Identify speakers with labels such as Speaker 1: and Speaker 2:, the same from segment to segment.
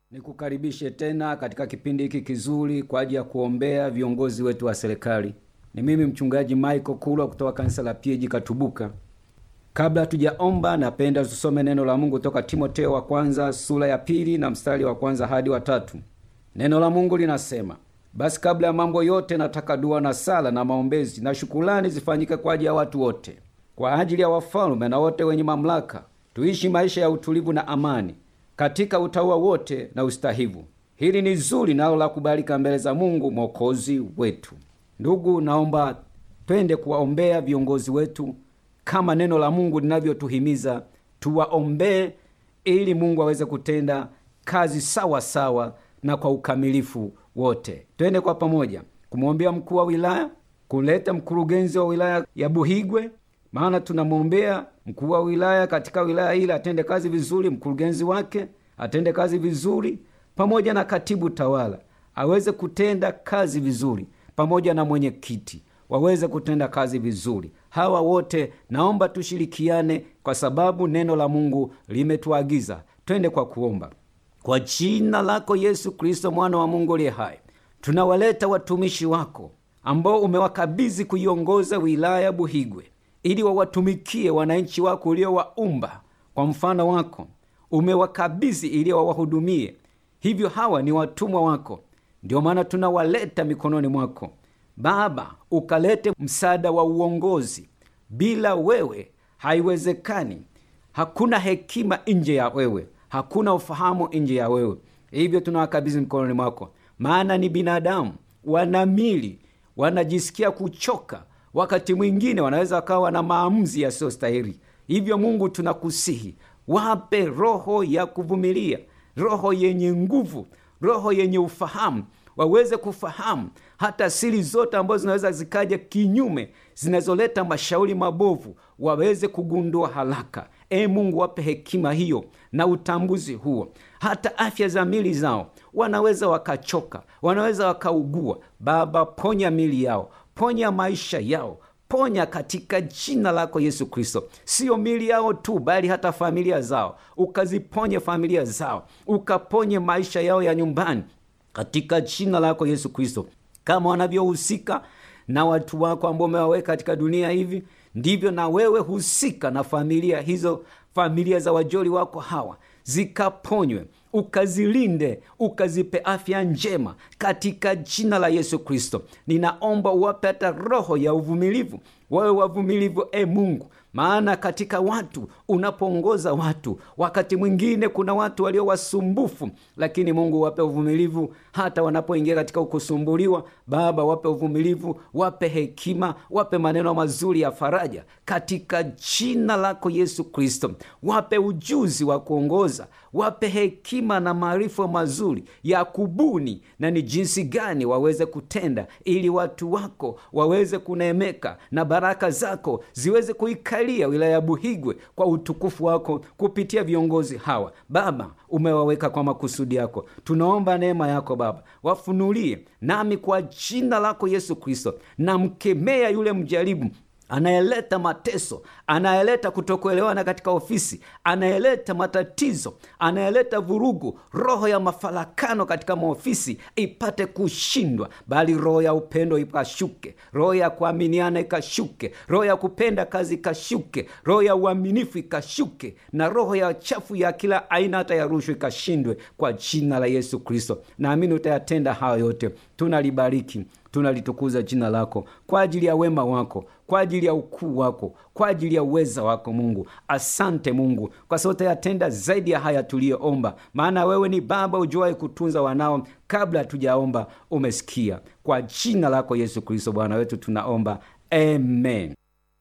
Speaker 1: Nikukaribishe tena katika kipindi hiki kizuri kwa ajili ya kuombea viongozi wetu wa serikali. Ni mimi mchungaji Michael Kulwa kutoka kanisa la PAG Katubuka. Kabla tujaomba, napenda tusome neno la Mungu kutoka Timotheo wa kwanza sura ya 2 na mstari wa kwanza hadi wa 3. Neno la Mungu linasema, basi kabla ya mambo yote nataka dua na sala na maombezi na shukrani zifanyike kwa ajili ya watu wote, kwa ajili ya wafalme na wote wenye mamlaka, tuishi maisha ya utulivu na amani katika utaua wote na ustahivu. Hili ni zuri nalo la kubalika mbele za Mungu Mwokozi wetu. Ndugu, naomba twende kuwaombea viongozi wetu kama neno la Mungu linavyotuhimiza tuwaombee, ili Mungu aweze kutenda kazi sawa sawa na kwa ukamilifu wote. Twende kwa pamoja kumwombea mkuu wa wilaya, kuleta mkurugenzi wa wilaya ya Buhigwe, maana tunamwombea mkuu wa wilaya katika wilaya ile atende kazi vizuri, mkurugenzi wake atende kazi vizuri, pamoja na katibu tawala aweze kutenda kazi vizuri, pamoja na mwenyekiti waweze kutenda kazi vizuri. Hawa wote naomba tushirikiane, kwa sababu neno la Mungu limetuagiza. Twende kwa kuomba. Kwa jina lako Yesu Kristo, mwana wa Mungu aliye hai, tunawaleta watumishi wako ambao umewakabidhi kuiongoza wilaya Buhigwe, ili wawatumikie wananchi wako uliowaumba kwa mfano wako. Umewakabidhi ili wawahudumie. Hivyo hawa ni watumwa wako, ndio maana tunawaleta mikononi mwako. Baba, ukalete msaada wa uongozi. Bila wewe haiwezekani. Hakuna hekima nje ya wewe, hakuna ufahamu nje ya wewe. Hivyo tunawakabidhi mikononi mwako, maana ni binadamu, wanamili, wanajisikia kuchoka, wakati mwingine wanaweza wakawa na maamuzi yasiyostahili. Hivyo Mungu, tunakusihi, wape roho ya kuvumilia, roho yenye nguvu, roho yenye ufahamu, waweze kufahamu hata siri zote ambazo zinaweza zikaja kinyume, zinazoleta mashauri mabovu, waweze kugundua haraka. Mungu, wape hekima hiyo na utambuzi huo. Hata afya za mili zao, wanaweza wakachoka, wanaweza wakaugua. Baba, ponya mili yao, ponya maisha yao, ponya katika jina lako Yesu Kristo. Sio mili yao tu, bali hata familia zao. Ukaziponye familia zao, ukaponye maisha yao ya nyumbani katika jina lako Yesu Kristo. Kama wanavyohusika na watu wako ambao umewaweka katika dunia hivi, ndivyo na wewe husika na familia hizo, familia za wajoli wako hawa, zikaponywe, ukazilinde, ukazipe afya njema katika jina la Yesu Kristo. Ninaomba uwape hata roho ya uvumilivu, wawe wavumilivu Mungu, maana katika watu unapoongoza watu, wakati mwingine kuna watu walio wasumbufu, lakini Mungu wape uvumilivu hata wanapoingia katika ukusumbuliwa. Baba, wape uvumilivu, wape hekima, wape maneno mazuri ya faraja katika jina lako Yesu Kristo. Wape ujuzi wa kuongoza, wape hekima na maarifa mazuri ya kubuni na ni jinsi gani waweze kutenda, ili watu wako waweze kuneemeka na baraka zako ziweze kuikalia wilaya ya Buhigwe kwa utukufu wako kupitia viongozi hawa. Baba, umewaweka kwa makusudi yako. Tunaomba neema yako Baba, wafunulie nami kwa jina lako Yesu Kristo. Na mkemea yule mjaribu anayeleta mateso, anayeleta kutokuelewana katika ofisi, anayeleta matatizo, anayeleta vurugu. Roho ya mafarakano katika maofisi ipate kushindwa, bali roho ya upendo ikashuke, roho ya kuaminiana ikashuke, roho ya kupenda kazi ikashuke, roho ya uaminifu ikashuke, na roho ya chafu ya kila aina hata ya rushwa ikashindwe kwa jina la Yesu Kristo. Naamini utayatenda hayo yote. Tunalibariki, tunalitukuza jina lako kwa ajili ya wema wako, kwa ajili ya ukuu wako, kwa ajili ya uweza wako Mungu. Asante Mungu, kwa sababu utayatenda zaidi ya haya tuliyoomba, maana wewe ni Baba ujuaye kutunza wanao kabla hatujaomba. Umesikia. Kwa jina lako Yesu Kristo Bwana wetu tunaomba, amen.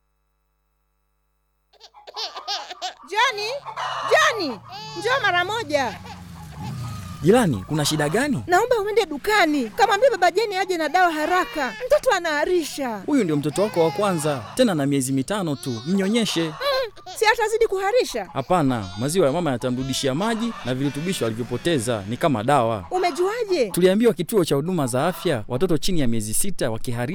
Speaker 2: Joni, njoo mara moja.
Speaker 3: Jirani, kuna shida gani?
Speaker 2: Naomba uende dukani, kamwambia baba Jeni aje na dawa haraka, mtoto anaharisha.
Speaker 3: Huyu ndio mtoto wako wa kwanza, tena na miezi 5 tu, mnyonyeshe.
Speaker 2: Si atazidi kuharisha?
Speaker 3: Hapana, maziwa ya mama yatamrudishia maji na virutubisho alivyopoteza, ni kama dawa.
Speaker 2: Umejuaje?
Speaker 3: Tuliambiwa kituo cha huduma za afya, watoto chini ya miezi 6 wakiharisha